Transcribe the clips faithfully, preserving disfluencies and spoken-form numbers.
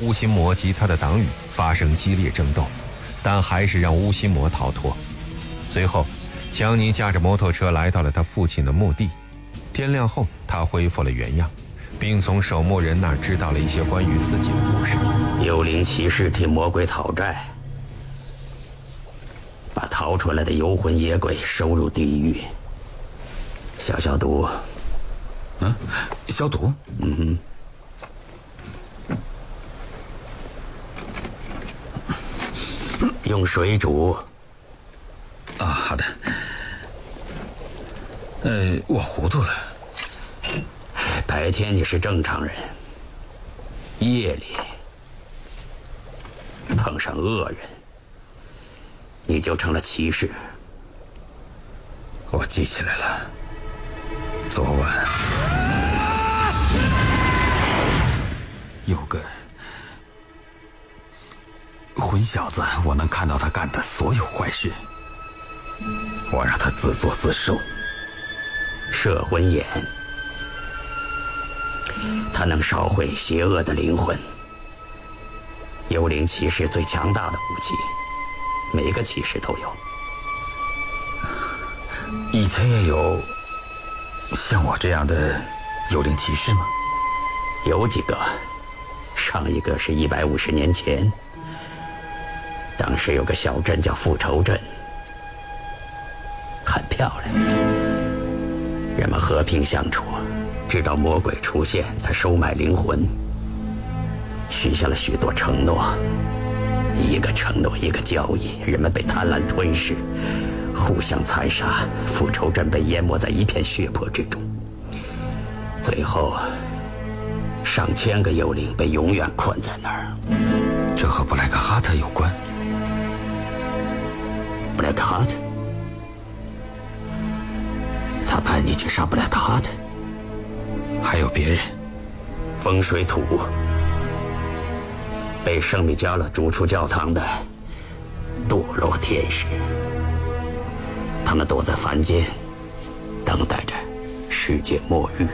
乌心魔及他的党羽发生激烈争斗，但还是让乌心魔逃脱。随后强尼驾着摩托车来到了他父亲的墓地。天亮后他恢复了原样，并从守墓人那儿知道了一些关于自己的故事。 幽灵骑士替魔鬼讨债，把逃出来的游魂野鬼收入地狱，消消毒。 嗯，消毒？ 嗯哼。用水煮。 啊，好的。呃，我糊涂了。 白天你是正常人，夜里碰上恶人，你就成了骑士。 我记起来了，昨晚有个混小子，我能看到他干的所有坏事，我让他自作自受。 摄魂眼，它能烧毁邪恶的灵魂。幽灵骑士最强大的武器，每个骑士都有。 以前也有像我这样的幽灵骑士吗？ 有几个，上一个是一百五十年前，当时有个小镇叫复仇镇，很漂亮，人们和平相处，直到魔鬼出现，他收买灵魂，许下了许多承诺，一个承诺一个交易，人们被贪婪吞噬，互相残杀，复仇镇被淹没在一片血泊之中。最后，上千个幽灵被永远困在那儿。 这和布莱克哈特有关？ 布莱克哈特？他派你去杀布莱克哈特？ 还有别人？ 风水土，被圣米迦勒逐出教堂的堕落天使，他们躲在凡间，等待着世界末日。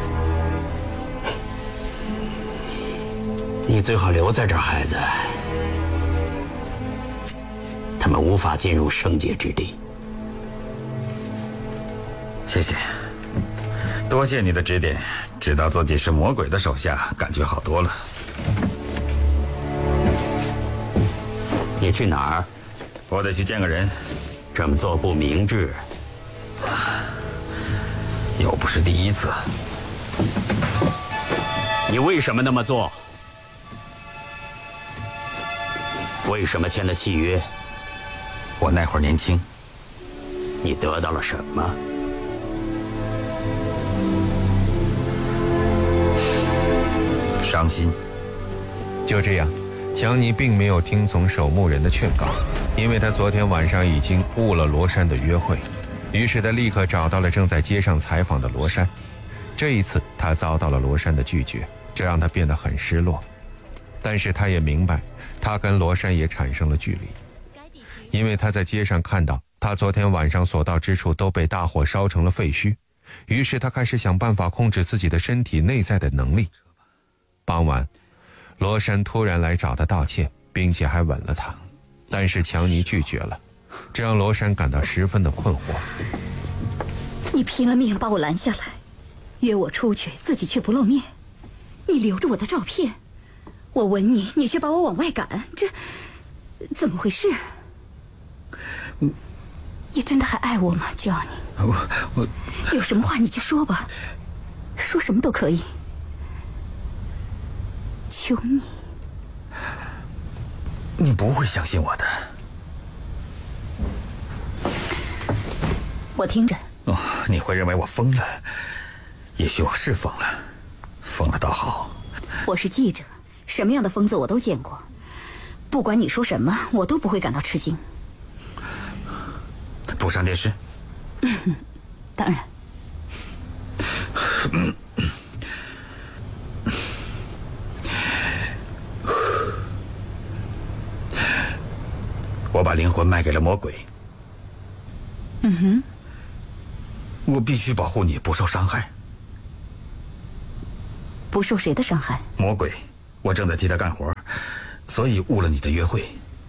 你最好留在这儿，孩子。他们无法进入圣洁之地。 谢谢，多谢你的指点，知道自己是魔鬼的手下，感觉好多了。 你去哪儿？ 我得去见个人。 这么做不明智。 又不是第一次。 你为什么那么做？为什么签了契约？ 我那会儿年轻。 你得到了什么？ 伤心。 就这样，强尼并没有听从守墓人的劝告，因为他昨天晚上已经误了罗珊的约会。于是他立刻找到了正在街上采访的罗珊。这一次他遭到了罗珊的拒绝，这让他变得很失落。但是他也明白，他跟罗珊也产生了距离，因为他在街上看到他昨天晚上所到之处都被大火烧成了废墟。于是他开始想办法控制自己的身体内在的能力。傍晚，罗珊突然来找他道歉，并且还吻了他，但是强尼拒绝了，这让罗珊感到十分的困惑。 你拼了命把我拦下来，约我出去，自己却不露面，你留着我的照片，我吻你，你却把我往外赶，这怎么回事？你真的还爱我吗，Johnny？ 我我有什么话你就说吧，说什么都可以。求你。 你不会相信我的。 我听着。 哦，你会认为我疯了，也许我是疯了，疯了倒好。 我是记者，什么样的疯子我都见过，不管你说什么，我都不会感到吃惊。 不上电视？ 嗯，当然。 嗯我把灵魂卖给了魔鬼。 嗯哼。 我必须保护你不受伤害。 不受谁的伤害？ 魔鬼，我正在替他干活， 所以误了你的约会。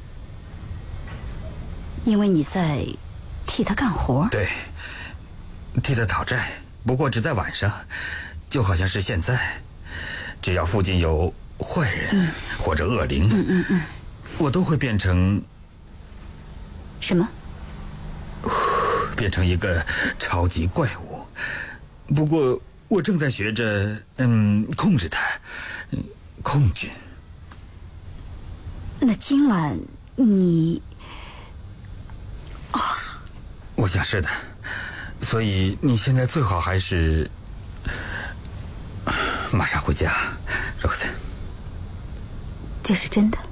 因为你在替他干活？ 对，替他讨债，不过只在晚上，就好像是现在，只要附近有坏人、嗯、或者恶灵， 嗯嗯嗯， 我都会变成什么？ 变成一个超级怪物。不过我正在学着，嗯，控制它，嗯，控制。 那今晚你……啊， 我想是的。所以你现在最好还是马上回家，Rose。 这是真的。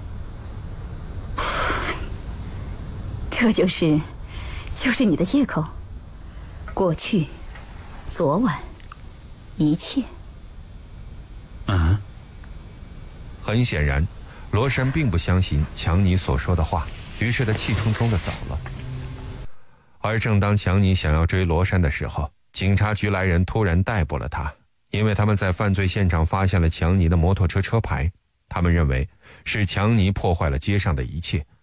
这就是，就是你的借口。过去，昨晚，一切。 嗯。 很显然，罗珊并不相信强尼所说的话，于是他气冲冲地走了。而正当强尼想要追罗珊的时候，警察局来人突然逮捕了他，因为他们在犯罪现场发现了强尼的摩托车车牌，他们认为是强尼破坏了街上的一切，